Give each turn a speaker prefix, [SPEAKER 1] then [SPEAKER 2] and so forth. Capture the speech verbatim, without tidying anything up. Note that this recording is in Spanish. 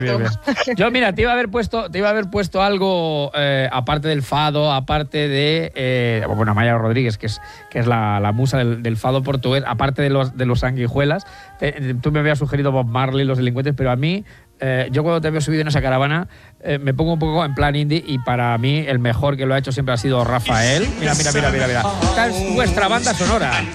[SPEAKER 1] Bien, bien. Yo, mira, te iba a haber puesto, te iba a haber puesto algo eh, aparte del fado, aparte de eh, bueno, Amaya Rodríguez, que es, que es la, la musa del, del fado portugués, aparte de los, de los sanguijuelas. Te, tú me habías sugerido Bob Marley, Los Delincuentes, pero a mí, eh, yo cuando te veo subido en esa caravana, eh, me pongo un poco en plan indie y para mí el mejor que lo ha hecho siempre ha sido Rafael. Mira, mira, mira, mira, mira. Esta es vuestra banda sonora.